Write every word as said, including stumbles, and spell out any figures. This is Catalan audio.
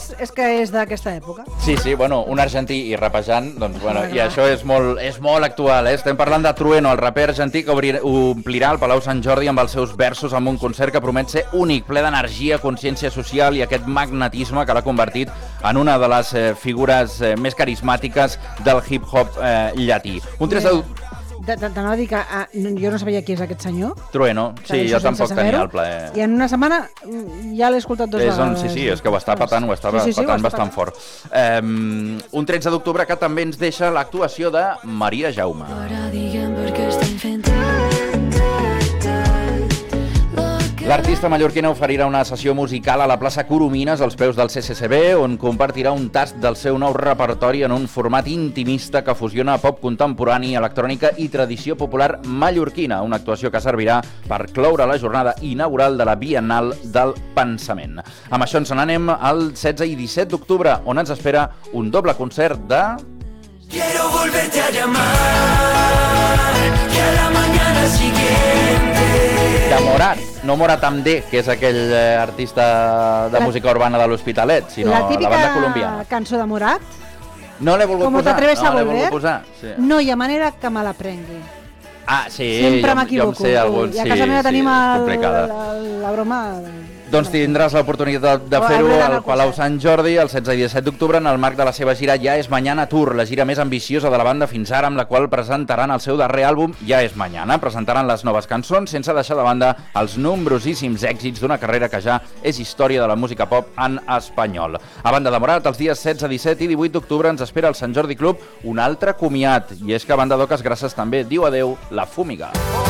és, és que és d'aquesta època. Sí, sí, bueno, un argentí i rapejant, doncs, bueno, i això és molt, és molt actual, eh? Estem parlant de Trueno, el raper argentí que obrir, omplirà el Palau Sant Jordi amb els seus versos amb un concert que promet ser únic, ple d'energia, consciència social i aquest magnetisme que l'ha convertit en una de les eh, figures eh, més carismàtiques del hip-hop eh, llatí. Un tres de... T'anava a dir que ah, jo no sabia qui és aquest senyor. Trueno, sí, jo tampoc tenia el plaer. I en una setmana ja l'he escoltat dos és vegades. On, sí, sí, és que ho està patant, ho està sí, sí, sí, patant bastant patant. fort. Um, un tretze d'octubre que també ens deixa l'actuació de Maria Jaume. L'artista mallorquina oferirà una sessió musical a la plaça Coromines als peus del C C C B, on compartirà un tast del seu nou repertori en un format intimista que fusiona pop contemporani, electrònica i tradició popular mallorquina, una actuació que servirà per cloure la jornada inaugural de la Biennal del Pensament. Amb això ens n'anem al setze i disset d'octubre, on ens espera un doble concert de... Quiero volverte a llamar, que a la mañana siguiente... de Morat, no Morat amb D, que és aquell eh, artista de la... música urbana de l'Hospitalet, sinó la, la banda colombiana. La típica cançó de Morat? No l'he volgut Com posar. t'atreves no, a volver? Posar. Sí. No hi ha manera que me la prengui. Ah, sí, sempre jo, m'equivoco. Jo em sé alguns, I a casa meva sí, tenim sí, el, la, la, la broma... Doncs tindràs l'oportunitat de fer-ho al Palau Sant Jordi el setze i disset d'octubre en el marc de la seva gira Ja és Mañana Tour, la gira més ambiciosa de la banda fins ara, amb la qual presentaran el seu darrer àlbum Ja és Mañana. Presentaran les noves cançons sense deixar de banda els nombrosíssims èxits d'una carrera que ja és història de la música pop en espanyol. A banda de Morat, els dies setze, disset i divuit d'octubre ens espera al Sant Jordi Club un altre comiat, i és que Banda d'Oques Grasses també diu adeu La Fúmiga.